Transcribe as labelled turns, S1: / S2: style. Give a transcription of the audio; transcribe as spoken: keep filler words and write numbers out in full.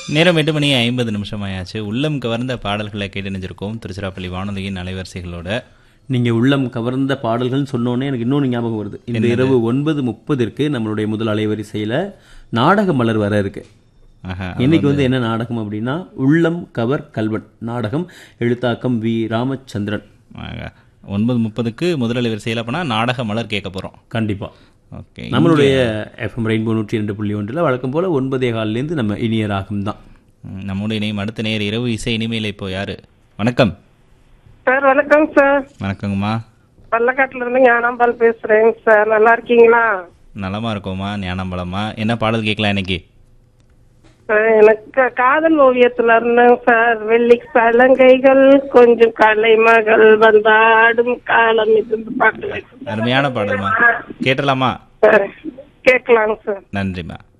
S1: நேரம் எட்டு மணி ஐம்பது நிமிஷம் ஆயாச்சு. உள்ளம் கவர்ந்த பாடல்களை கேட்டு நினைஞ்சிருக்கோம் திருச்சிராப்பள்ளி வானொலியின் அலைவரிசைகளோட.
S2: நீங்கள் உள்ளம் கவர்ந்த பாடல்கள் சொன்னோன்னே எனக்கு இன்னொன்று ஞாபகம் வருது. இந்த இரவு ஒன்பது முப்பதிற்கு நம்மளுடைய முதல் அலைவரிசையில் நாடக மலர் வர இருக்கு. இன்னைக்கு வந்து என்ன நாடகம் அப்படின்னா உள்ளம் கவர் கல்வன் நாடகம், எழுத்தாக்கம் வி ராமச்சந்திரன்.
S1: ஒன்பது முப்பதுக்கு முதல் அலைவரிசையில் போனால் நாடக மலர் கேட்க போகிறோம்.
S2: கண்டிப்பாக.
S1: ஓகே,
S2: நம்மளுடைய எஃப்எம் ரெயின்போ நூற்றி ரெண்டு புள்ளி ஒன்றில் வழக்கம் போல் ஒன்பதே காலிலேருந்து நம்ம இனிய ராகம் தான்.
S1: நம்முடைய இணையம் அடுத்த நேர் இரவு இசை இனிமையில் இப்போ யாரு? வணக்கம்
S3: சார். வணக்கம் சார்.
S1: வணக்கங்கம்மா.
S3: பள்ளக்காட்டுல இருந்து ஞானாம்பால் பேசுறேங்க சார். நல்லா இருக்கீங்களா?
S1: நலமா இருக்கோம்மா. ஞானாம்பாலம்மா, என்ன பாடல் கேட்கலாம் இன்னைக்கு?
S3: எனக்கு காதல் ஓவியத்துல இருந்தேங்க சார். வெள்ளி சலங்கைகள் கொஞ்சம் கலைமகள் வந்தாடும் காலம் இருந்து பாட்டு.
S1: அருமையான பாடல்மா, கேட்டலாமா?
S3: கேட்கலாங்க சார்.
S1: நன்றிம்மா.